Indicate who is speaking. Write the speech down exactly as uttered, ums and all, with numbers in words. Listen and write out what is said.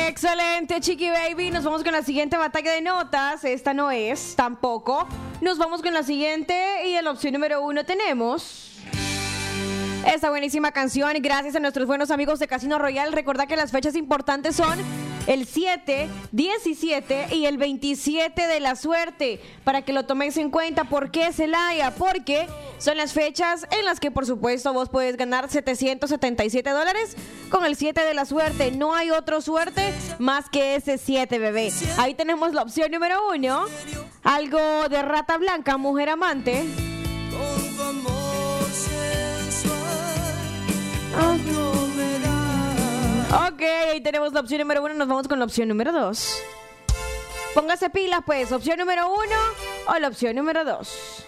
Speaker 1: Excelente, Chiqui Baby. Nos vamos con la siguiente batalla de notas. Esta no es, tampoco. Nos vamos con la siguiente y en la opción número uno tenemos esta buenísima canción. Gracias a nuestros buenos amigos de Casino Royal. Recordad que las fechas importantes son el siete, diecisiete y el veintisiete de la suerte. Para que lo tomes en cuenta. ¿Por qué, Celaya? Porque son las fechas en las que, por supuesto, vos puedes ganar setecientos setenta y siete dólares con el siete de la suerte. No hay otra suerte más que ese siete, bebé. Ahí tenemos la opción número uno. Algo de Rata Blanca, Mujer Amante.
Speaker 2: Con tu amor sensual,
Speaker 1: Ok, ahí tenemos la opción número uno. Nos vamos con la opción número dos. Póngase pilas, pues. Opción número uno o la opción número dos.